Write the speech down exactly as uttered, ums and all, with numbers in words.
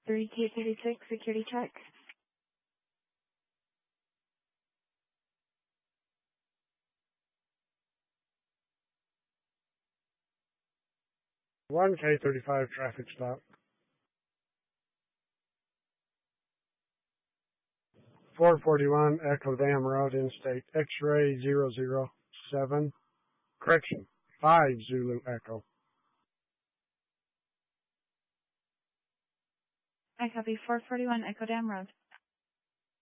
three K thirty-six, security check. one K thirty-five, traffic stop. four forty-one, Echo Dam Road, Interstate X-ray zero zero seven. Correction, five Zulu Echo. I copy four forty-one Echo Dam Road.